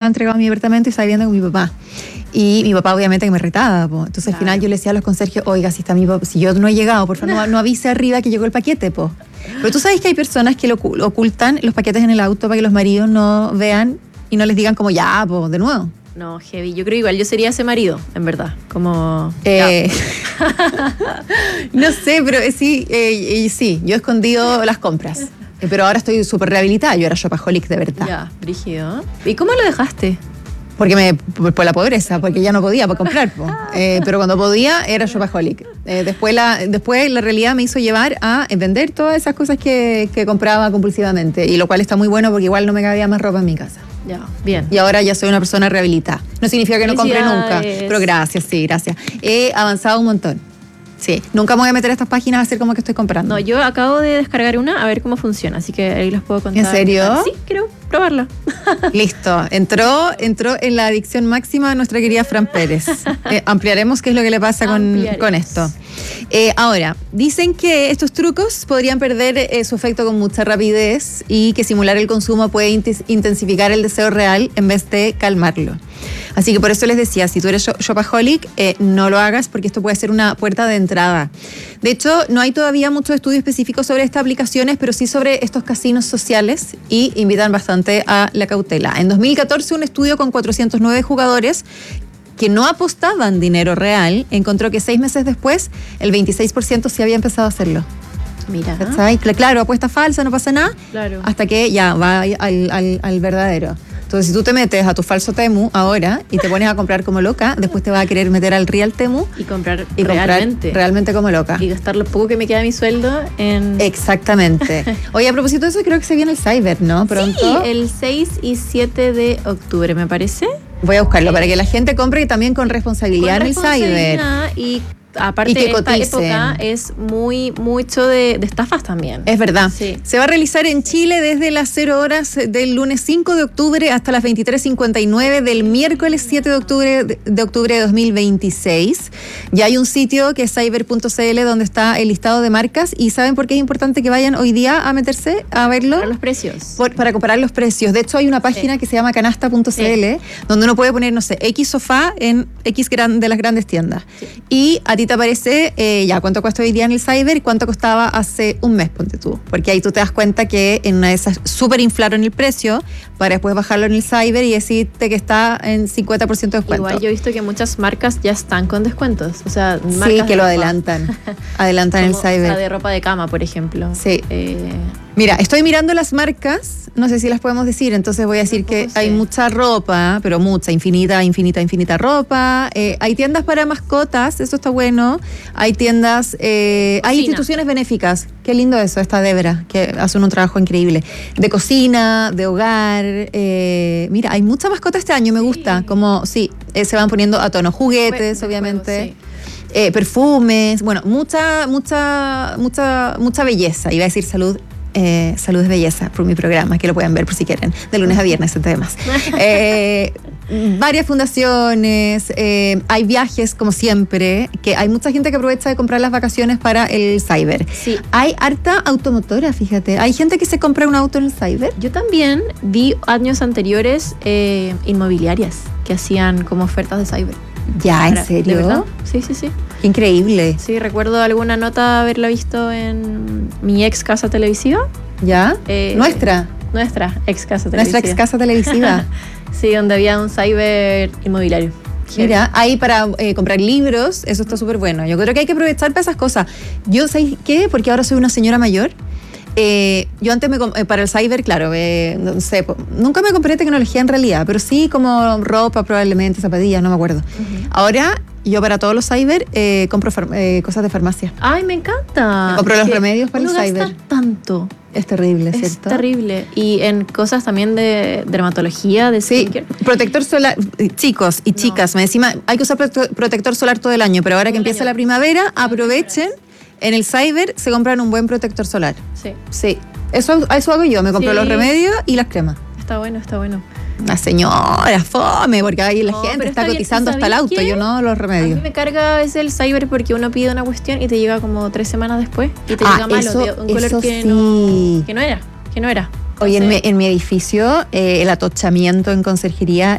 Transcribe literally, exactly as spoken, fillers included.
entregado mi departamento y estaba viviendo con mi papá. Y mi papá obviamente que me retaba, po. Entonces claro. Al final yo le decía a los conserjes, oiga, si está mi papá, si yo no he llegado, por favor, no, no avise arriba que llegó el paquete, po. Pero tú sabes que hay personas que lo ocultan los paquetes en el auto para que los maridos no vean y no les digan como ya, po, de nuevo. No, heavy. Yo creo igual yo sería ese marido, en verdad. Como... Eh, no sé, pero sí, eh, sí, yo he escondido las compras. Pero ahora estoy súper rehabilitada. Yo era shopaholic de verdad. Ya, brígido. ¿Y cómo lo dejaste? Porque me, por, por la pobreza, porque ya no podía para comprar. Eh, pero cuando podía, era shopaholic. Eh, después, la, después la realidad me hizo llevar a vender todas esas cosas que, que compraba compulsivamente. Y lo cual está muy bueno porque igual no me cabía más ropa en mi casa. Ya, bien. Y ahora ya soy una persona rehabilitada. No significa que no compre nunca. Pero gracias, sí, gracias. He avanzado un montón. Sí, nunca me voy a meter a estas páginas a hacer como que estoy comprando. No, yo acabo de descargar una a ver cómo funciona, así que ahí les puedo contar. ¿En serio? Sí, quiero probarla. Listo, entró entró en la adicción máxima nuestra querida Fran Pérez. Eh, ampliaremos qué es lo que le pasa con, con esto. Eh, ahora, dicen que estos trucos podrían perder eh, su efecto con mucha rapidez y que simular el consumo puede intensificar el deseo real en vez de calmarlo. Así que por eso les decía, si tú eres shopaholic, eh, no lo hagas porque esto puede ser una puerta de entrada. De hecho, no hay todavía muchos estudios específicos sobre estas aplicaciones, pero sí sobre estos casinos sociales y invitan bastante a la cautela. En dos mil catorce, un estudio con cuatrocientos nueve jugadores que no apostaban dinero real encontró que seis meses después el veintiséis por ciento sí había empezado a hacerlo. Mira. ¿Sabes? Claro, apuesta falsa, no pasa nada, claro. Hasta que ya va al, al, al verdadero. Entonces, si tú te metes a tu falso Temu ahora y te pones a comprar como loca, después te vas a querer meter al real Temu y comprar y realmente. Comprar realmente como loca. Y gastar lo poco que me queda de mi sueldo en... Exactamente. Oye, a propósito de eso, creo que se viene el Cyber, ¿no? Pronto. Sí, el seis y siete de octubre, me parece. Voy a buscarlo para que la gente compre también con responsabilidad con en el Cyber. Y aparte, y esta época es muy mucho de, de estafas también. Es verdad. Sí. Se va a realizar en Chile desde las cero horas del lunes cinco de octubre hasta las veintitrés cincuenta y nueve del miércoles siete de octubre de octubre de dos mil veintiséis. Ya hay un sitio que es cyber punto c l donde está el listado de marcas. ¿Y saben por qué es importante que vayan hoy día a meterse a verlo? Para los precios. Por, para comparar los precios. De hecho, hay una página sí. que se llama canasta punto c l sí. donde uno puede poner, no sé, X sofá en X gran, de las grandes tiendas. Sí. Y a ti te aparece eh, ya cuánto cuesta hoy día en el Cyber y cuánto costaba hace un mes, ponte tú. Porque ahí tú te das cuenta que en una de esas súper inflaron el precio para después bajarlo en el Cyber y decirte que está en cincuenta por ciento de descuento. Igual yo he visto que muchas marcas ya están con descuentos. O sea, marcas sí, que lo adelantan. Adelantan el Cyber. O sea, de ropa de cama, por ejemplo. Sí. Eh, Mira, estoy mirando las marcas, no sé si las podemos decir, entonces voy a decir que sé. Hay mucha ropa, pero mucha, infinita, infinita, infinita ropa. Eh, hay tiendas para mascotas, eso está bueno. Hay tiendas, eh, hay instituciones benéficas. Qué lindo eso, esta Debra, que hacen un trabajo increíble. De cocina, de hogar. Eh, mira, hay mucha mascota este año, me gusta. Sí. Como, sí, eh, se van poniendo a tono juguetes, de obviamente. Juego, sí. Eh, perfumes, bueno, mucha, mucha, mucha, mucha belleza. Iba a decir salud. Eh, Salud es Belleza, por mi programa, que lo pueden ver por si quieren, de lunes a viernes en temas. Eh, varias fundaciones, eh, hay viajes como siempre, que hay mucha gente que aprovecha de comprar las vacaciones para el Cyber. Sí. Hay harta automotora, fíjate, hay gente que se compra un auto en el Cyber. Yo también vi años anteriores eh, inmobiliarias que hacían como ofertas de Cyber. Ya, ¿en serio? ¿De verdad? Sí, sí, sí. Qué increíble. Sí, recuerdo alguna nota haberla visto en mi ex casa televisiva. ¿Ya? Eh, ¿Nuestra? Nuestra ex casa televisiva. Nuestra ex casa televisiva. Sí, donde había un cyber inmobiliario. Mira, ahí para eh, comprar libros, eso está súper bueno. Yo creo que hay que aprovechar para esas cosas. Yo, ¿sabes qué? Porque ahora soy una señora mayor. Eh, yo antes, me, eh, para el Cyber, claro, eh, no sé, nunca me compré tecnología en realidad, pero sí como ropa, probablemente, zapatillas, no me acuerdo. Uh-huh. Ahora, yo para todos los Cyber eh, compro far, eh, cosas de farmacia. ¡Ay, me encanta! Me compro los remedios para el Cyber. No tanto. Es terrible, ¿cierto? Es terrible. Y en cosas también de dermatología, de sí, skincare. Protector solar, chicos y chicas, no. me encima hay que usar protector solar todo el año, pero ahora todo que empieza año. La primavera, aprovechen. En el Cyber se compran un buen protector solar. Sí. Sí. Eso, eso hago yo. Me compro sí. los remedios y las cremas. Está bueno, está bueno. La señora, fome, porque ahí la no, gente está, está cotizando hasta el auto. Qué? Yo no los remedios. A mí me carga a veces el Cyber porque uno pide una cuestión y te llega como tres semanas después y te ah, llega malo, eso, de un color que, sí. no, que no era. Que no era. Oye, en mi, en mi edificio, eh, el atochamiento en conserjería